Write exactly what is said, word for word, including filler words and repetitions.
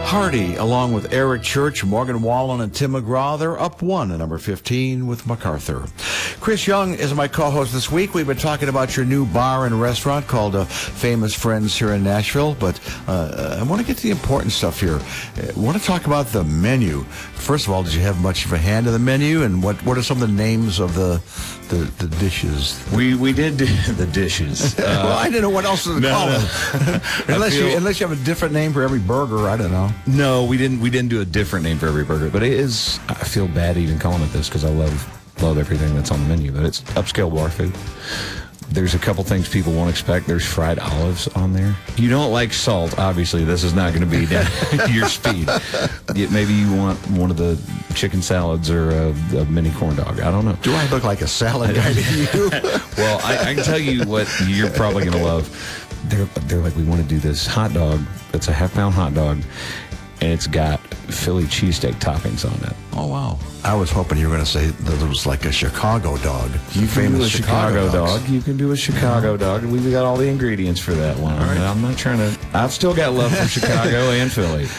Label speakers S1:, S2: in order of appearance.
S1: Hardy, along with Eric Church, Morgan Wallen, and Tim McGraw, they're up one at number fifteen with MacArthur. Chris Young is my co-host this week. We've been talking about your new bar and restaurant called uh, Famous Friends here in Nashville, but uh, I want to get to the important stuff here. I want to talk about the menu. First of all, did you have much of a hand in the menu, and what, what are some of the names of the the, the dishes?
S2: We we did do the dishes. Uh,
S1: well, I didn't know what else to
S2: no,
S1: call
S2: no.
S1: them. unless
S2: feel,
S1: you unless you have a different name for every burger, I don't know.
S2: No, we didn't. We didn't do a different name for every burger, but it is. I feel bad even calling it this because I love love everything that's on the menu. But it's upscale bar food. There's a couple things people won't expect. There's fried olives on there. You don't like salt, obviously. This is not going to be down your speed. Maybe you want one of the chicken salads or a, a mini corn dog. I don't know.
S1: Do I look like a salad guy to you?
S2: Well, I, I can tell you what you're probably going to love. They're, they're like, we want to do this hot dog. It's a half-pound hot dog, and it's got Philly cheesesteak toppings on it.
S1: Oh, wow. I was hoping you were going to say that it was like a Chicago dog. You famous
S2: do a
S1: Chicago,
S2: Chicago
S1: dogs.
S2: dog. You can do a Chicago dog. We've got all the ingredients for that one.
S1: All right.
S2: I'm not trying to. I've still got love for Chicago and Philly.